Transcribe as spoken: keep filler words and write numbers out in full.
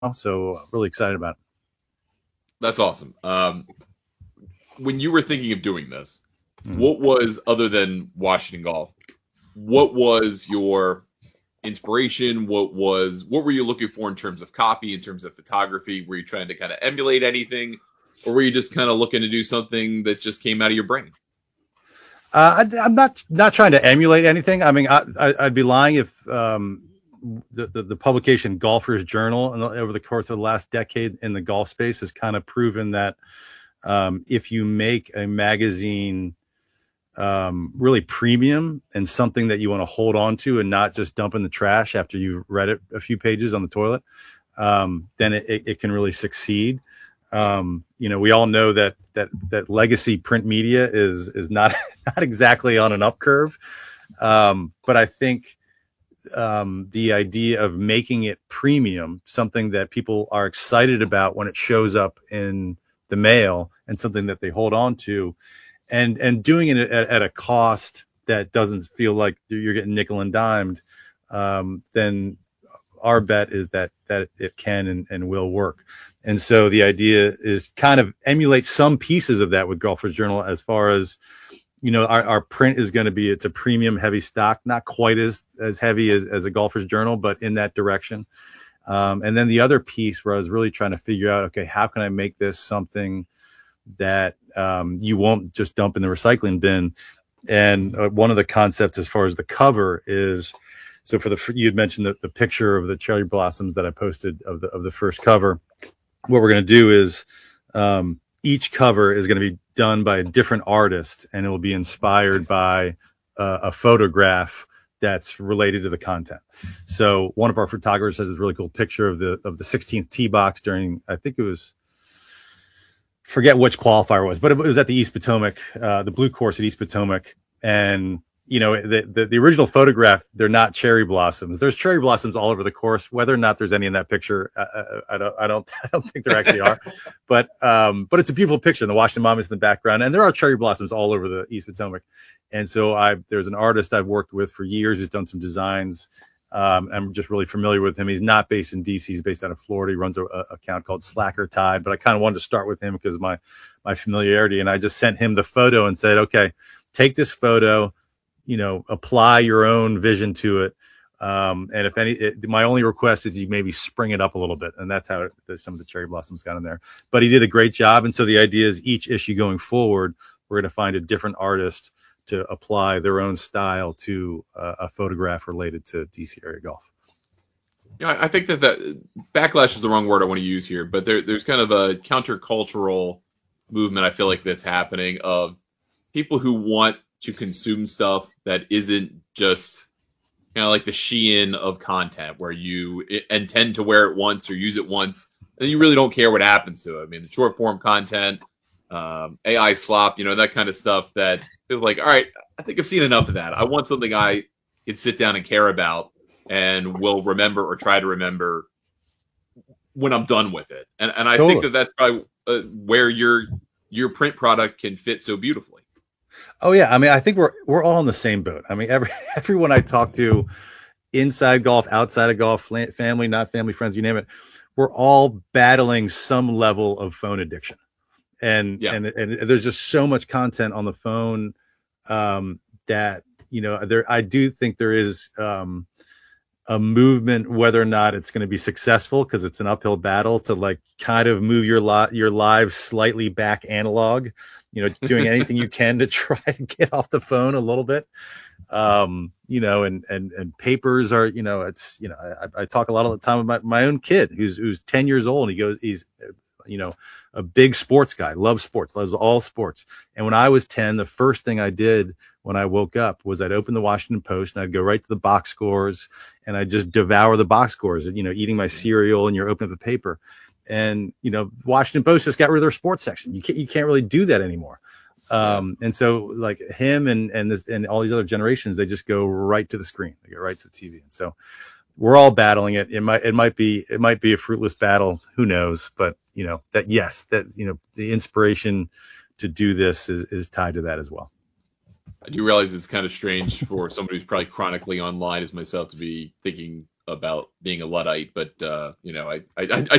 So really excited about it. That's awesome. Um, when you were thinking of doing this, Mhm. what was, other than Washington Golf, what was your inspiration? What was what were you looking for in terms of copy, in terms of photography? Were you trying to kind of emulate anything, or were you just kind of looking to do something that just came out of your brain? Uh, I, I'm not not trying to emulate anything. I mean, I, I, I'd be lying if um, the, the the publication Golfers Journal, and over the course of the last decade in the golf space, has kind of proven that um, if you make a magazine um, really premium and something that you want to hold on to and not just dump in the trash after you've read it a few pages on the toilet, um, then it, it, it can really succeed. Um, you know, we all know that that that legacy print media is is not not exactly on an up curve, um, but I think um, the idea of making it premium, something that people are excited about when it shows up in the mail, and something that they hold on to, and and doing it at, at a cost that doesn't feel like you're getting nickel and dimed, um, then our bet is that that it can and, and will work. And so the idea is kind of emulate some pieces of that with Golfers Journal, as far as, you know, our, our print is going to be, it's a premium heavy stock, not quite as as heavy as, as a Golfers Journal, but in that direction. Um, and then the other piece where I was really trying to figure out, okay, how can I make this something that um, you won't just dump in the recycling bin? And uh, one of the concepts as far as the cover is, so for the, you had mentioned the, the picture of the cherry blossoms that I posted of the, of the first cover. What we're going to do is um, each cover is going to be done by a different artist, and it will be inspired by uh, a photograph that's related to the content. So one of our photographers has this really cool picture of the, of the sixteenth tee box during, I think it was, forget which qualifier it was, but it was at the East Potomac, uh, the blue course at East Potomac. And, you know, the, the, the original photograph, they're not cherry blossoms. There's cherry blossoms all over the course. Whether or not there's any in that picture, I, I, I don't, I don't, I don't think there actually are. But, um, but it's a beautiful picture. And the Washington Monuments in the background, and there are cherry blossoms all over the East Potomac. And so I, there's an artist I've worked with for years who's done some designs. Um, I'm just really familiar with him. He's not based in D C. He's based out of Florida. He runs a, a account called Slacker Tide, but I kind of wanted to start with him because of my, my familiarity. And I just sent him the photo and said, okay, take this photo, you know, apply your own vision to it. Um, and if any, it, my only request is you maybe spring it up a little bit. And that's how it, some of the cherry blossoms got in there, but he did a great job. And so the idea is each issue going forward, we're going to find a different artist to apply their own style to uh, a photograph related to D C area golf. Yeah, I think that that backlash is the wrong word I want to use here, but there, there's kind of a countercultural movement I feel like that's happening of people who want to consume stuff that isn't just kind of like the Shein of content, where you intend to wear it once or use it once, and you really don't care what happens to it. I mean, the short form content, um, A I slop, you know, that kind of stuff that people like, all right, I think I've seen enough of that. I want something I can sit down and care about and will remember or try to remember when I'm done with it. And and I totally think that that's probably uh, where your your print product can fit so beautifully. Oh yeah, I mean, I think we're we're all in the same boat. I mean, every everyone I talk to, inside golf, outside of golf, family, not family, friends, you name it, we're all battling some level of phone addiction. And, yeah. and, and there's just so much content on the phone, um, that, you know, there, I do think there is, um, a movement, whether or not it's going to be successful, because it's an uphill battle, to like kind of move your lot, your lives slightly back analog, you know, doing anything you can to try to get off the phone a little bit. Um, you know, and, and, and papers are, you know, it's, you know, I, I talk a lot of the time about my, my own kid who's, who's ten years old. And he goes, he's, you know, a big sports guy, loves sports, loves all sports. And when I was ten, the first thing I did when I woke up was I'd open the Washington Post and I'd go right to the box scores and I'd just devour the box scores, you know, eating my cereal, and you're opening up the paper. And, you know, Washington Post just got rid of their sports section. You can't, you can't really do that anymore. Um, and so like him and, and this, and all these other generations, they just go right to the screen. They go right to the T V. And so we're all battling it. It might, it might be, it might be a fruitless battle. Who knows? But you know, that, yes, that, you know, the inspiration to do this is, is tied to that as well. I do realize it's kind of strange for somebody who's probably chronically online as myself to be thinking about being a Luddite, but uh, you know, I I, I